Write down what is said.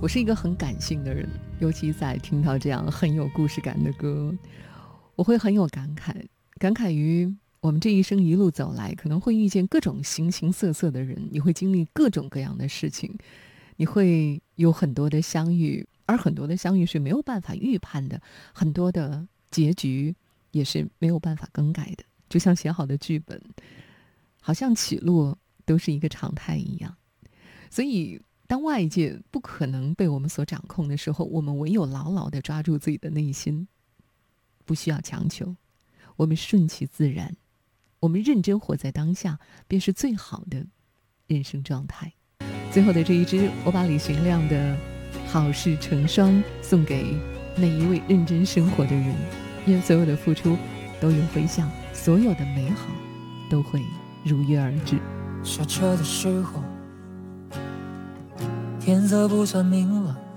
我是一个很感性的人，尤其在听到这样很有故事感的歌，我会很有感慨，感慨于我们这一生一路走来，可能会遇见各种形形色色的人，你会经历各种各样的事情，你会有很多的相遇，而很多的相遇是没有办法预判的，很多的结局也是没有办法更改的，就像写好的剧本，好像起落都是一个常态一样。所以当外界不可能被我们所掌控的时候，我们唯有牢牢地抓住自己的内心，不需要强求，我们顺其自然，我们认真活在当下，便是最好的人生状态。最后的这一支，我把李寻亮的好事成双送给每一位认真生活的人，愿所有的付出都有回响，所有的美好都会如约而至。 下车的时候天色不算明朗，